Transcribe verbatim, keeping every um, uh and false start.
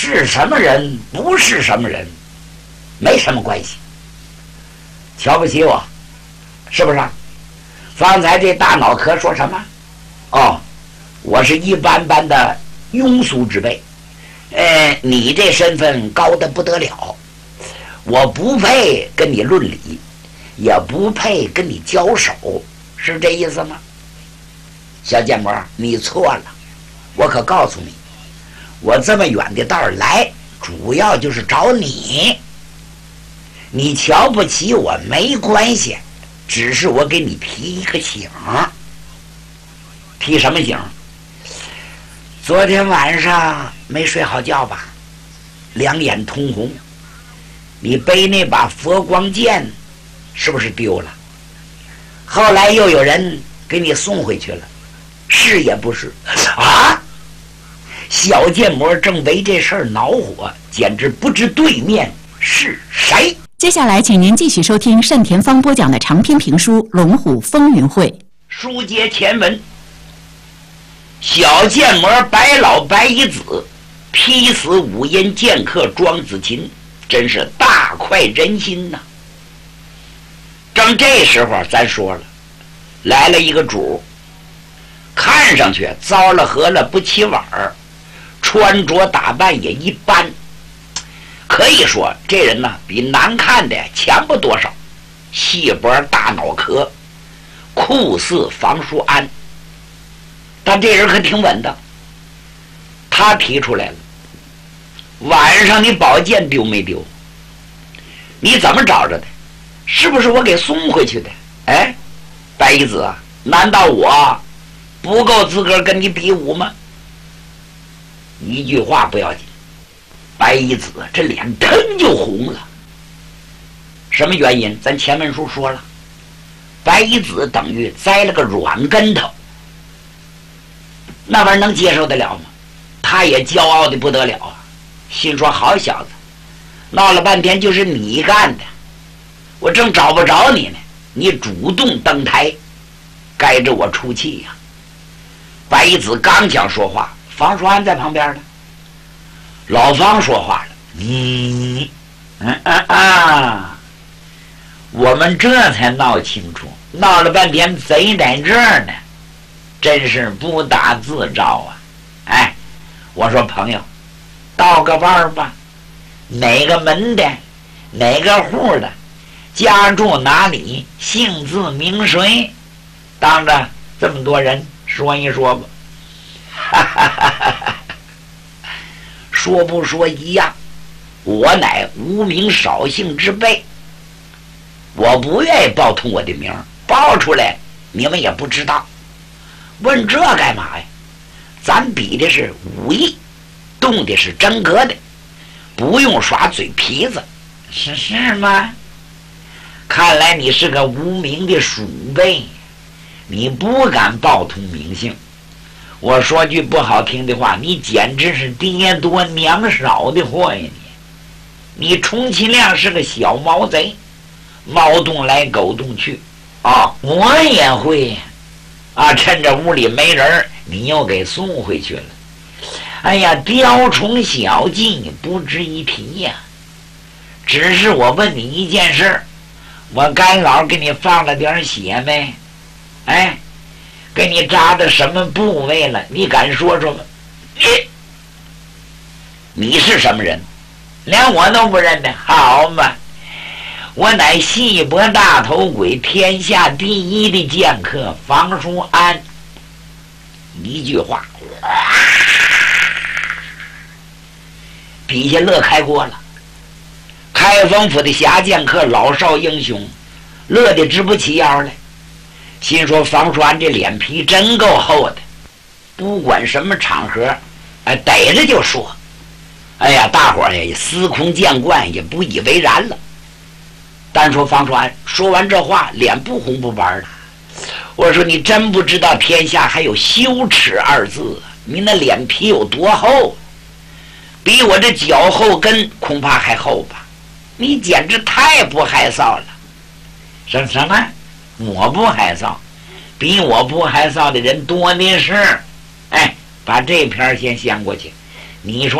是什么人不是什么人没什么关系。瞧不起我是不是啊？方才这大脑壳说什么？哦，我是一般般的庸俗之辈，呃，你这身份高得不得了，我不配跟你论理，也不配跟你交手，是这意思吗？小建模，你错了，我可告诉你，我这么远的道儿来，主要就是找你。你瞧不起我没关系，只是我给你提一个醒。提什么醒？昨天晚上没睡好觉吧？两眼通红，你背那把佛光剑是不是丢了？后来又有人给你送回去了，是也不是啊？小建模正为这事儿恼火，简直不知对面是谁。 接下来请您继续收听单田芳播讲的长篇评书《龙虎风云会》。 书接前文，小建模白老白衣子劈死五阴剑客庄子琴，真是大快人心呐！正这时候咱说了，来了一个主，看上去糟了合了不起碗儿，穿着打扮也一般，可以说这人呢比难看的强不多少。细脖大脑壳，酷似房叔安，但这人可挺稳的。他提出来了，晚上你宝剑丢没丢？你怎么找着的？是不是我给送回去的？哎，白衣子啊，难道我不够资格跟你比武吗？一句话不要紧，白衣子这脸腾就红了。什么原因？咱前文书说了，白衣子等于栽了个软跟头，那玩意儿能接受得了吗？他也骄傲的不得了啊，心说好小子，闹了半天就是你干的，我正找不着你呢，你主动登台，该着我出气呀、啊！白衣子刚想说话，房叔安在旁边呢。老方说话了：“你，嗯嗯啊，我们这才闹清楚，闹了半天贼在这儿呢，真是不打自招啊！哎，我说朋友，道个腕吧，哪个门的，哪个户的，家住哪里，姓字名谁，当着这么多人说一说吧。”哈哈哈哈哈！说不说一样，我乃无名少姓之辈，我不愿意报通我的名，报出来你们也不知道。问这干嘛呀？咱比的是武艺，动的是真格的，不用耍嘴皮子，是是吗？看来你是个无名的鼠辈，你不敢报通名姓。我说句不好听的话，你简直是爹多娘少的货呀！你，你充其量是个小毛贼，猫洞来狗洞去啊！我也会啊！趁着屋里没人，你又给送回去了。哎呀，雕虫小技不值一提呀！只是我问你一件事，我干老给你放了点血没？哎。给你扎的什么部位了？你敢说说吗？你你是什么人？连我都不认得？好嘛，我乃细脖大头鬼，天下第一的剑客房叔安。一句话，底下乐开锅了。开封府的侠剑客老少英雄，乐得直不起腰来。心说房叔安这脸皮真够厚的，不管什么场合，哎，逮着就说。哎呀，大伙儿也司空见惯，也不以为然了。单说房叔安说完这话，脸不红不白的。我说你真不知道天下还有羞耻二字，你那脸皮有多厚？比我这脚后跟恐怕还厚吧？你简直太不害臊了！什什么？我不害臊，比我不害臊的人多的是。哎，把这篇先掀过去。你说